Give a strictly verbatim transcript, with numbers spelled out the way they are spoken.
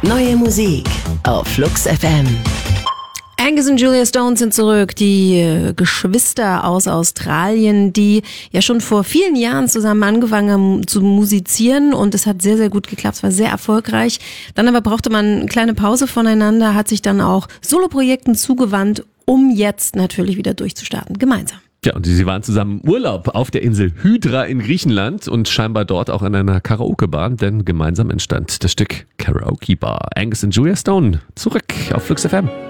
Neue Musik auf Flux F M. Angus und Julia Stone sind zurück, die äh, Geschwister aus Australien, die ja schon vor vielen Jahren zusammen angefangen haben zu musizieren und es hat sehr, sehr gut geklappt, es war sehr erfolgreich. Dann aber brauchte man eine kleine Pause voneinander, hat sich dann auch Soloprojekten zugewandt, um jetzt natürlich wieder durchzustarten, gemeinsam. Ja, und sie waren zusammen im Urlaub auf der Insel Hydra in Griechenland und scheinbar dort auch an einer Karaoke-Bar, denn gemeinsam entstand das Stück Karaoke Bar. Angus und Julia Stone, zurück auf Flux F M.